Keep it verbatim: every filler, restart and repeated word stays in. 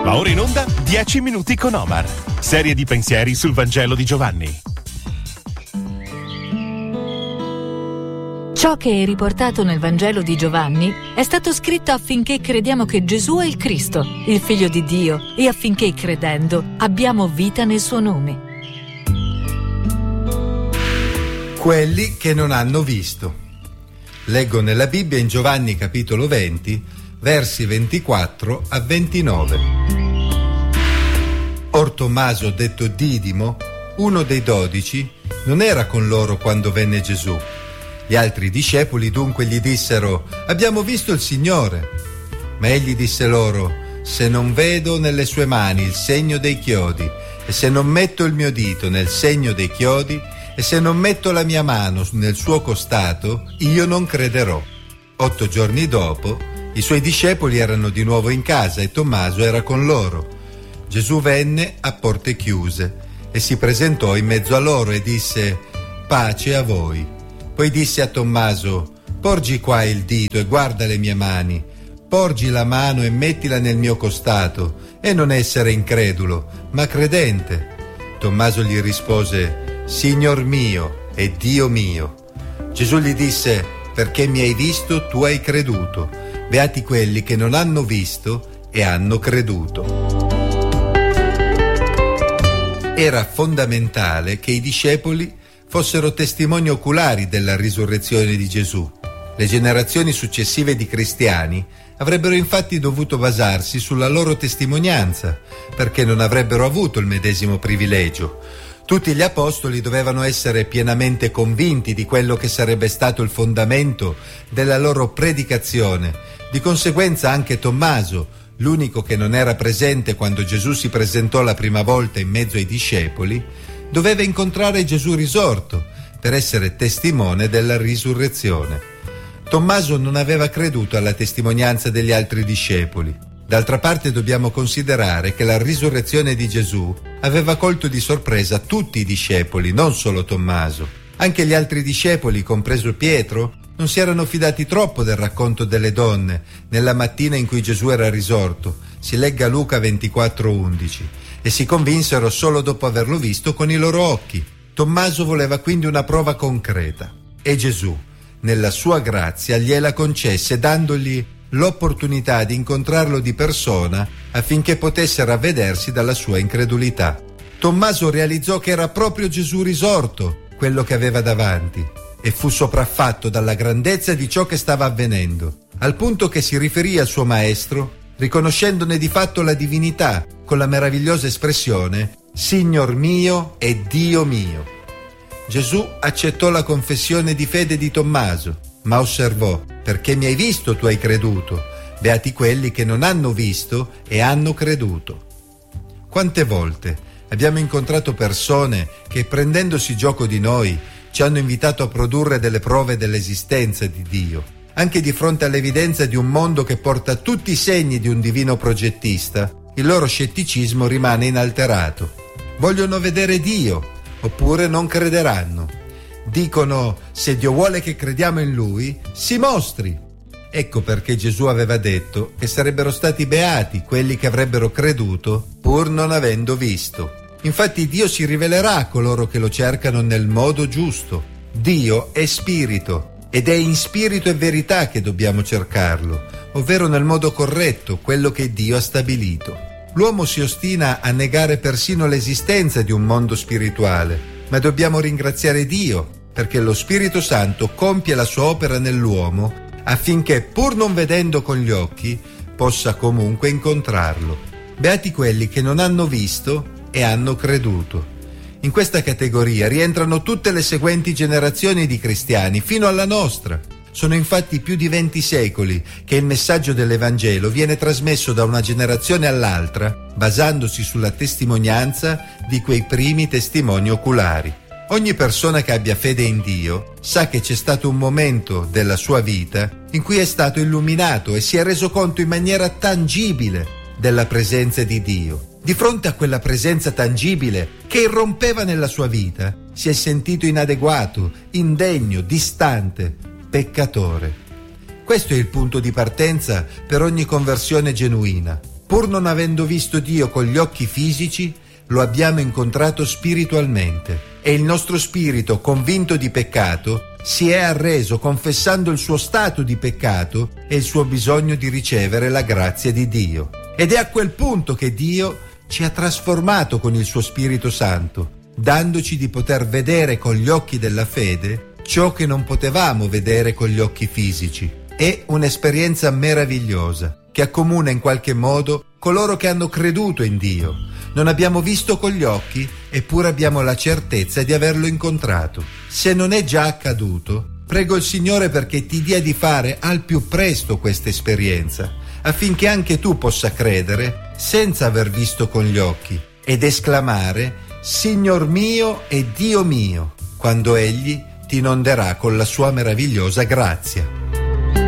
Va ora in onda dieci minuti con Omar. Serie di pensieri sul Vangelo di Giovanni. Ciò che è riportato nel Vangelo di Giovanni è stato scritto affinché crediamo che Gesù è il Cristo, il Figlio di Dio, e affinché, credendo, abbiamo vita nel suo nome. Quelli che non hanno visto. Leggo nella Bibbia in Giovanni capitolo venti, versi ventiquattro a ventinove. Or Tommaso, detto Didimo, uno dei dodici, non era con loro quando venne Gesù. Gli altri discepoli dunque gli dissero: abbiamo visto il Signore. Ma egli disse loro: se non vedo nelle sue mani il segno dei chiodi, e se non metto il mio dito nel segno dei chiodi, e se non metto la mia mano nel suo costato, io non crederò. Otto giorni dopo, i suoi discepoli erano di nuovo in casa e Tommaso era con loro. Gesù venne a porte chiuse e si presentò in mezzo a loro e disse: pace a voi. Poi disse a Tommaso: porgi qua il dito e guarda le mie mani, porgi la mano e mettila nel mio costato, e non essere incredulo, ma credente. Tommaso gli rispose: Signor mio e Dio mio. Gesù gli disse: perché mi hai visto, tu hai creduto. Beati quelli che non hanno visto e hanno creduto. Era fondamentale che i discepoli fossero testimoni oculari della risurrezione di Gesù. Le generazioni successive di cristiani avrebbero infatti dovuto basarsi sulla loro testimonianza, perché non avrebbero avuto il medesimo privilegio. Tutti gli apostoli dovevano essere pienamente convinti di quello che sarebbe stato il fondamento della loro predicazione. Di conseguenza anche Tommaso, l'unico che non era presente quando Gesù si presentò la prima volta in mezzo ai discepoli, doveva incontrare Gesù risorto per essere testimone della risurrezione. Tommaso non aveva creduto alla testimonianza degli altri discepoli. D'altra parte dobbiamo considerare che la risurrezione di Gesù aveva colto di sorpresa tutti i discepoli, non solo Tommaso. Anche gli altri discepoli, compreso Pietro, non si erano fidati troppo del racconto delle donne nella mattina in cui Gesù era risorto. Si legga Luca ventiquattro undici. E si convinsero solo dopo averlo visto con i loro occhi. Tommaso voleva quindi una prova concreta e Gesù, nella sua grazia, gliela concesse dandogli l'opportunità di incontrarlo di persona affinché potesse ravvedersi dalla sua incredulità. Tommaso realizzò che era proprio Gesù risorto quello che aveva davanti e fu sopraffatto dalla grandezza di ciò che stava avvenendo, al punto che si riferì al suo maestro riconoscendone di fatto la divinità con la meravigliosa espressione Signor mio e Dio mio. Gesù accettò la confessione di fede di Tommaso, ma osservò: perché mi hai visto tu hai creduto. Beati quelli che non hanno visto e hanno creduto. Quante volte abbiamo incontrato persone che, prendendosi gioco di noi, ci hanno invitato a produrre delle prove dell'esistenza di Dio. Anche di fronte all'evidenza di un mondo che porta tutti i segni di un divino progettista, il loro scetticismo rimane inalterato. Vogliono vedere Dio, oppure non crederanno. Dicono: se Dio vuole che crediamo in Lui, si mostri. Ecco perché Gesù aveva detto che sarebbero stati beati quelli che avrebbero creduto pur non avendo visto. Infatti Dio si rivelerà a coloro che lo cercano nel modo giusto. Dio è spirito. Ed è in spirito e verità che dobbiamo cercarlo, ovvero nel modo corretto, quello che Dio ha stabilito. L'uomo si ostina a negare persino l'esistenza di un mondo spirituale, ma dobbiamo ringraziare Dio, perché lo Spirito Santo compie la sua opera nell'uomo affinché, pur non vedendo con gli occhi, possa comunque incontrarlo. Beati quelli che non hanno visto e hanno creduto. In questa categoria rientrano tutte le seguenti generazioni di cristiani, fino alla nostra. Sono infatti più di venti secoli che il messaggio dell'Evangelo viene trasmesso da una generazione all'altra, basandosi sulla testimonianza di quei primi testimoni oculari. Ogni persona che abbia fede in Dio sa che c'è stato un momento della sua vita in cui è stato illuminato e si è reso conto in maniera tangibile della presenza di Dio. Di fronte a quella presenza tangibile che irrompeva nella sua vita, si è sentito inadeguato, indegno, distante, peccatore. Questo è il punto di partenza per ogni conversione genuina. Pur non avendo visto Dio con gli occhi fisici, lo abbiamo incontrato spiritualmente e il nostro spirito, convinto di peccato, si è arreso confessando il suo stato di peccato e il suo bisogno di ricevere la grazia di Dio. Ed è a quel punto che Dio ci ha trasformato con il suo Spirito Santo, dandoci di poter vedere con gli occhi della fede ciò che non potevamo vedere con gli occhi fisici. È un'esperienza meravigliosa che accomuna in qualche modo coloro che hanno creduto in Dio. Non abbiamo visto con gli occhi, eppure abbiamo la certezza di averlo incontrato. Se non è già accaduto, prego il Signore perché ti dia di fare al più presto questa esperienza, affinché anche tu possa credere senza aver visto con gli occhi ed esclamare «Signor mio e Dio mio», quando Egli ti inonderà con la sua meravigliosa grazia.